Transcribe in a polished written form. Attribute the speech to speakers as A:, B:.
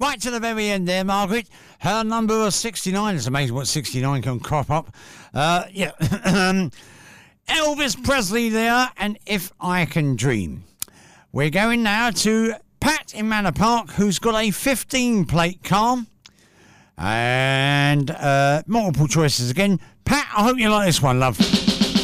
A: Right to the very end there, Margaret. Her number was 69. It's amazing what 69 can crop up. Yeah. Elvis Presley there, and If I Can Dream. We're going now to Pat in Manor Park, who's got a 15-plate car. And multiple choices again. Pat, I hope you like this one, love.